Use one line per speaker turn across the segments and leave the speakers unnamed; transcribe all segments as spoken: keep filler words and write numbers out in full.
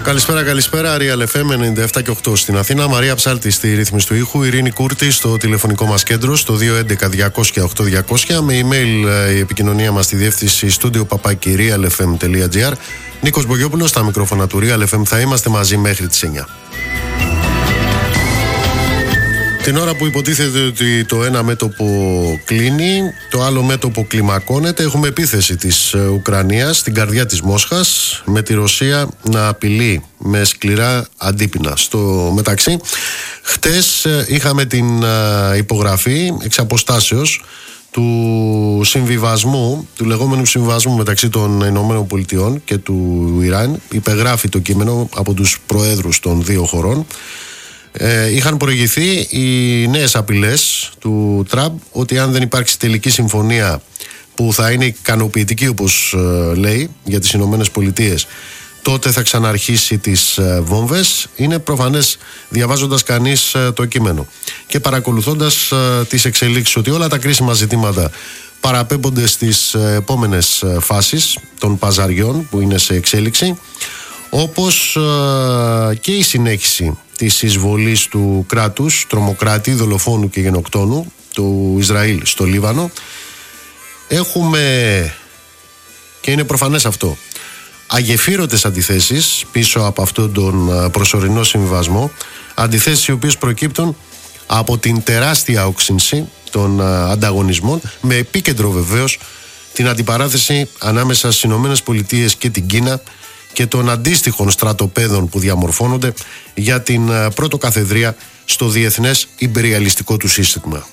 Καλησπέρα, καλησπέρα. Real εφ εμ ενενήντα επτά και οκτώ στην Αθήνα. Μαρία Ψάλτη στη ρύθμιση του ήχου. Ειρήνη Κούρτη στο τηλεφωνικό μας κέντρο στο δύο έντεκα διακόσια οκτώ διακόσια. Με email η επικοινωνία μας στη διεύθυνση studio παπάκι real f m τελεία g r. Νίκος Μπογιόπουλος στα μικρόφωνα του Real εφ εμ. Θα είμαστε μαζί μέχρι τις εννιά. Την ώρα που υποτίθεται ότι το ένα μέτωπο κλείνει, το άλλο μέτωπο κλιμακώνεται, έχουμε επίθεση της Ουκρανίας στην καρδιά της Μόσχας, με τη Ρωσία να απειλεί με σκληρά αντίπεινα. Στο μεταξύ, χτες είχαμε την υπογραφή εξ αποστάσεως του συμβιβασμού, του λεγόμενου συμβιβασμού μεταξύ των Ηνωμένων Πολιτειών και του Ιράν. Υπεγράφει το κείμενο από τους προέδρους των δύο χωρών. Ε, είχαν προηγηθεί οι νέες απειλές του Τραμπ ότι αν δεν υπάρξει τελική συμφωνία που θα είναι ικανοποιητική, όπως ε, λέει, για τις Ηνωμένες Πολιτείες, τότε θα ξαναρχίσει τις ε, βόμβες. Είναι προφανές, διαβάζοντας κανείς ε, το κείμενο και παρακολουθώντας ε, τις εξελίξεις, ότι όλα τα κρίσιμα ζητήματα παραπέμπονται στις ε, επόμενες ε, φάσεις των παζαριών που είναι σε εξέλιξη, όπως ε, και η συνέχιση της εισβολής του κράτους, τρομοκράτη, δολοφόνου και γενοκτόνου, του Ισραήλ στο Λίβανο. Έχουμε, και είναι προφανές αυτό, αγεφύρωτες αντιθέσεις πίσω από αυτόν τον προσωρινό συμβιβασμό, αντιθέσεις οι οποίες προκύπτουν από την τεράστια όξυνση των ανταγωνισμών, με επίκεντρο βεβαίως την αντιπαράθεση ανάμεσα στις Ηνωμένες Πολιτείες και την Κίνα και των αντίστοιχων στρατοπέδων που διαμορφώνονται για την πρωτοκαθεδρία στο διεθνές ιμπεριαλιστικό του σύστημα.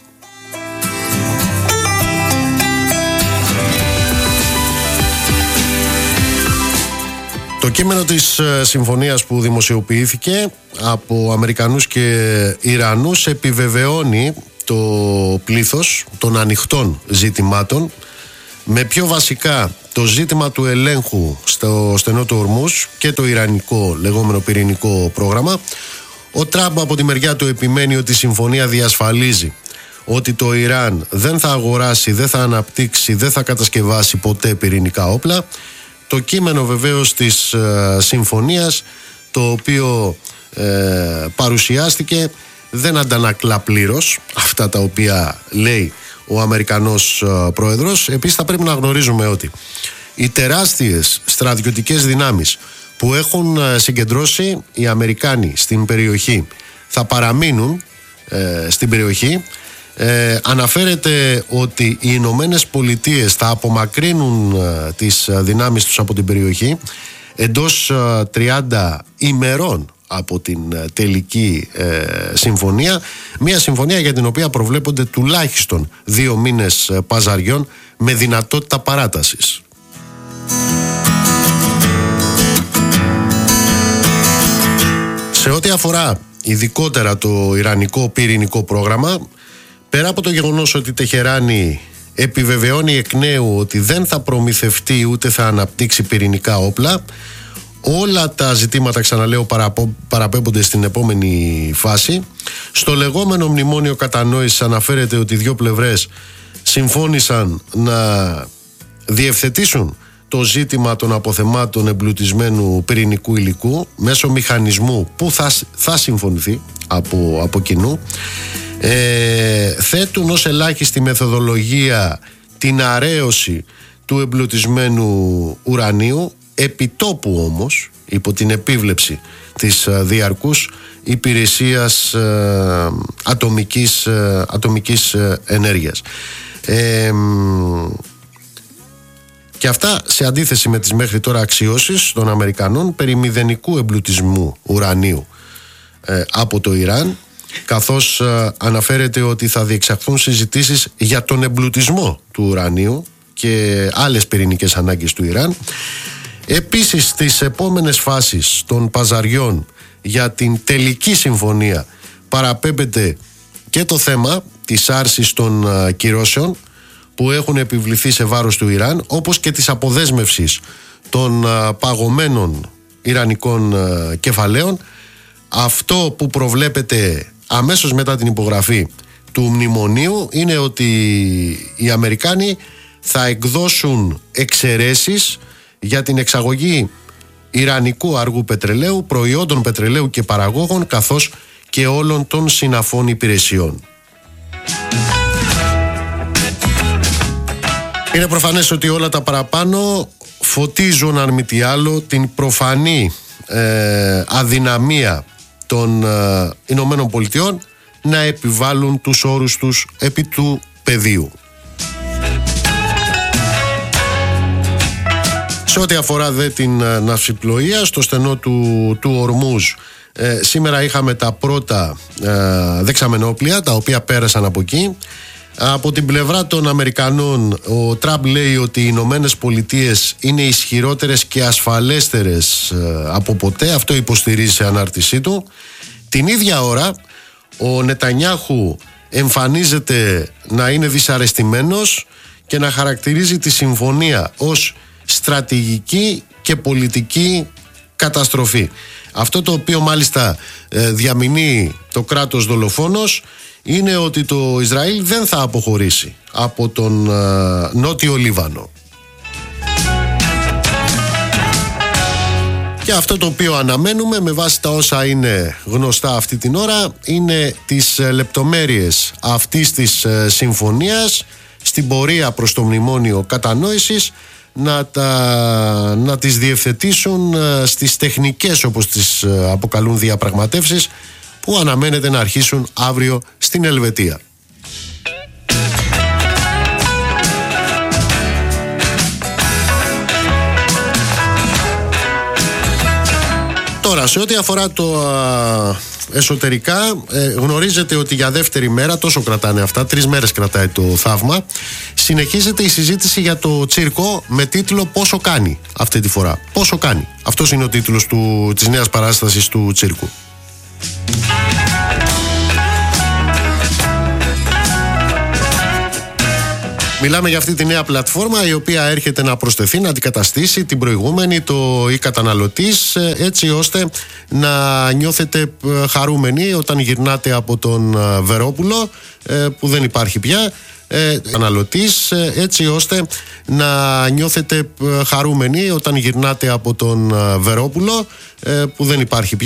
Το κείμενο της συμφωνίας που δημοσιοποιήθηκε από Αμερικανούς και Ιρανούς επιβεβαιώνει το πλήθος των ανοιχτών ζητημάτων, με πιο βασικά το ζήτημα του ελέγχου στο στενό του Ορμούζ και το ιρανικό λεγόμενο πυρηνικό πρόγραμμα. Ο Τραμπ από τη μεριά του επιμένει ότι η συμφωνία διασφαλίζει ότι το Ιράν δεν θα αγοράσει, δεν θα αναπτύξει, δεν θα κατασκευάσει ποτέ πυρηνικά όπλα. Το κείμενο βεβαίως της ε, συμφωνίας, το οποίο ε, παρουσιάστηκε, δεν αντανακλά πλήρως αυτά τα οποία λέει ο Αμερικανός πρόεδρος. Επίσης θα πρέπει να γνωρίζουμε ότι οι τεράστιες στρατιωτικές δυνάμεις που έχουν συγκεντρώσει οι Αμερικάνοι στην περιοχή θα παραμείνουν ε, στην περιοχή. Ε, αναφέρεται ότι οι Ηνωμένες Πολιτείες θα απομακρύνουν ε, τις δυνάμεις τους από την περιοχή εντός ε, τριάντα ημερών από την τελική ε, συμφωνία. Μια συμφωνία για την οποία προβλέπονται τουλάχιστον δύο μήνες ε, παζαριών με δυνατότητα παράτασης. Σε ό,τι αφορά ειδικότερα το ιρανικό πυρηνικό πρόγραμμα, πέρα από το γεγονός ότι η Τεχεράνη επιβεβαιώνει εκ νέου ότι δεν θα προμηθευτεί ούτε θα αναπτύξει πυρηνικά όπλα, όλα τα ζητήματα, ξαναλέω, παραπέμπονται στην επόμενη φάση. Στο λεγόμενο μνημόνιο κατανόησης αναφέρεται ότι οι δύο πλευρές συμφώνησαν να διευθετήσουν το ζήτημα των αποθεμάτων εμπλουτισμένου πυρηνικού υλικού μέσω μηχανισμού που θα, θα συμφωνηθεί από, από κοινού. Ε, θέτουν ως ελάχιστη μεθοδολογία την αρέωση του εμπλουτισμένου ουρανίου, επιτόπου όμως, υπό την επίβλεψη της ε, διαρκούς υπηρεσίας ε, ατομικής, ε, ατομικής ε, ενέργειας. Ε, και αυτά σε αντίθεση με τις μέχρι τώρα αξιώσεις των Αμερικανών περί μηδενικού εμπλουτισμού ουρανίου ε, από το Ιράν, καθώς ε, αναφέρεται ότι θα διεξαχθούν συζητήσεις για τον εμπλουτισμό του ουρανίου και άλλες πυρηνικές ανάγκες του Ιράν. Επίσης, στις επόμενες φάσεις των παζαριών για την τελική συμφωνία παραπέμπεται και το θέμα της άρσης των uh, κυρώσεων που έχουν επιβληθεί σε βάρος του Ιράν, όπως και της αποδέσμευσης των uh, παγωμένων ιρανικών uh, κεφαλαίων. Αυτό που προβλέπεται αμέσως μετά την υπογραφή του μνημονίου είναι ότι οι Αμερικάνοι θα εκδώσουν εξαιρέσεις για την εξαγωγή ιρανικού αργού πετρελαίου, προϊόντων πετρελαίου και παραγόγων, καθώς και όλων των συναφών υπηρεσιών. Είναι προφανές ότι όλα τα παραπάνω φωτίζουν, αν μη τι άλλο, την προφανή ε, αδυναμία των ε, Ηνωμένων Πολιτειών να επιβάλλουν τους όρους τους επί του πεδίου. Σε ό,τι αφορά δε την ε, ναυσιπλοεία, στο στενό του, του Ορμούζ, ε, σήμερα είχαμε τα πρώτα ε, δεξαμενόπλια τα οποία πέρασαν από εκεί. Από την πλευρά των Αμερικανών, ο Τραμπ λέει ότι οι Ηνωμένες Πολιτείες είναι ισχυρότερες και ασφαλέστερες ε, από ποτέ. Αυτό υποστηρίζει σε ανάρτησή του. Την ίδια ώρα ο Νετανιάχου εμφανίζεται να είναι δυσαρεστημένος και να χαρακτηρίζει τη συμφωνία ως στρατηγική και πολιτική καταστροφή. Αυτό το οποίο μάλιστα ε, διαμηνύει το κράτος δολοφόνος είναι ότι το Ισραήλ δεν θα αποχωρήσει από τον ε, Νότιο Λίβανο. Και αυτό το οποίο αναμένουμε με βάση τα όσα είναι γνωστά αυτή την ώρα είναι τις λεπτομέρειες αυτής της ε, συμφωνίας στην πορεία προς το μνημόνιο κατανόησης να, τα, να τις διευθετήσουν ε, στις τεχνικές, όπως τις ε, αποκαλούν, διαπραγματεύσεις που αναμένεται να αρχίσουν αύριο στην Ελβετία. Τώρα, σε ό,τι αφορά το α, εσωτερικά, ε, γνωρίζετε ότι για δεύτερη μέρα, τόσο κρατάνε αυτά, τρεις μέρες κρατάει το θαύμα, συνεχίζεται η συζήτηση για το τσίρκο με τίτλο «Πόσο κάνει» αυτή τη φορά. Πόσο κάνει. Αυτός είναι ο τίτλος του, της νέας παράστασης του τσίρκου. Μιλάμε για αυτή τη νέα πλατφόρμα η οποία έρχεται να προσθεθεί, να αντικαταστήσει την προηγούμενη, το «Η καταναλωτής», έτσι ώστε να νιώθετε χαρούμενοι όταν γυρνάτε από τον Βερόπουλο, που δεν υπάρχει πια, καταναλωτής, έτσι ώστε να νιώθετε χαρούμενοι όταν γυρνάτε από τον Βερόπουλο, που δεν υπάρχει πια.